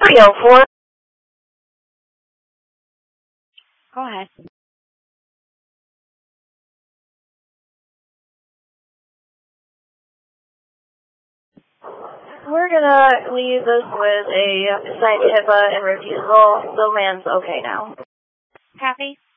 304. Go ahead. We're gonna leave this with a signed HIPAA and refusal. The man's okay now. Kathy?